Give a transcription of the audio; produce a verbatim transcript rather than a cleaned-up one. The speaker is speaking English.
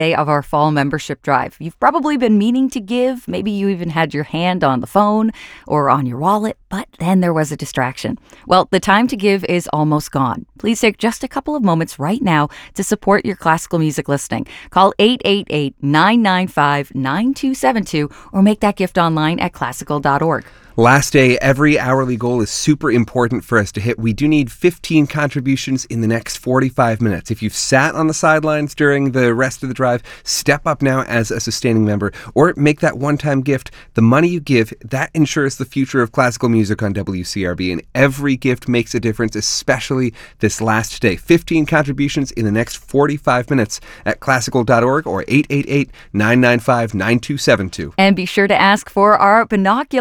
day of our fall membership drive. You've probably been meaning to give. Maybe you even had your hand on the phone or on your wallet, but then there was a distraction. Well, the time to give is almost gone. Please take just a couple of moments right now to support your classical music listening. Call eight eight eight, nine nine five, nine two seven two or make that gift online at classical dot org. Last day, every hourly goal is super important for us to hit. We do need fifteen contributions in the next forty-five minutes. If you've sat on the sidelines during the rest of the drive, step up now as a sustaining member or make that one-time gift. The money you give, that ensures the future of classical music on W C R B, and every gift makes a difference, especially this last day. fifteen contributions in the next forty-five minutes at classical dot org or eight eight eight, nine nine five, nine two seven two. And be sure to ask for our binocular